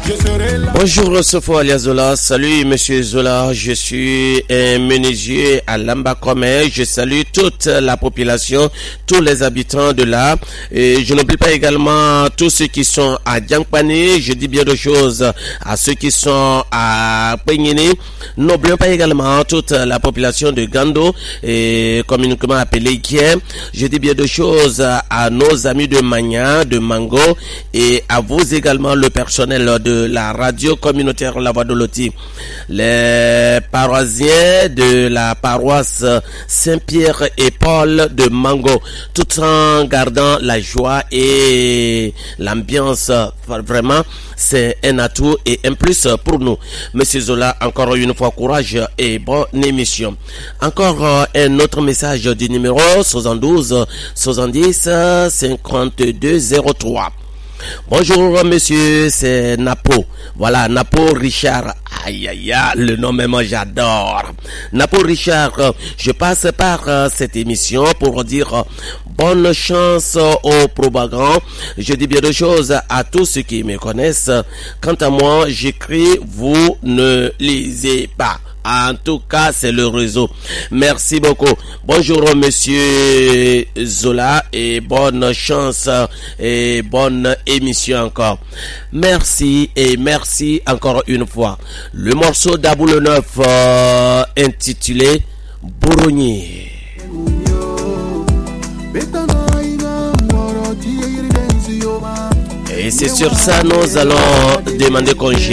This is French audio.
Bonjour Sofo alias Zola, salut Monsieur Zola, je suis un menuisier à Lambakome, je salue toute la population, tous les habitants de là, et je n'oublie pas également tous ceux qui sont à Diankpane, je dis bien de choses à ceux qui sont à Pegnini, n'oublions pas également toute la population de Gando, et communément appelé Kien, je dis bien de choses à nos amis de Magna, de Mango, et à vous également le personnel de la radio communautaire La Voix de Loti, les paroissiens de la paroisse Saint-Pierre et Paul de Mango, tout en gardant la joie et l'ambiance. Vraiment, c'est un atout et un plus pour nous. Monsieur Zola, encore une fois, courage et bonne émission. Encore un autre message du numéro 72 70 52 03. Bonjour monsieur, c'est Napo. Voilà, Napo Richard. Aïe aïe aïe, le nom même j'adore. Napo Richard, je passe par cette émission pour dire bonne chance aux propagandistes. Je dis bien de choses à tous ceux qui me connaissent. Quant à moi, j'écris, vous ne lisez pas. En tout cas, c'est le réseau. Merci beaucoup. Bonjour, monsieur Zola, et bonne chance et bonne émission encore. Merci et merci encore une fois. Le morceau d'Aboul 9 intitulé Bourognier. Et c'est sur ça nous allons demander congé.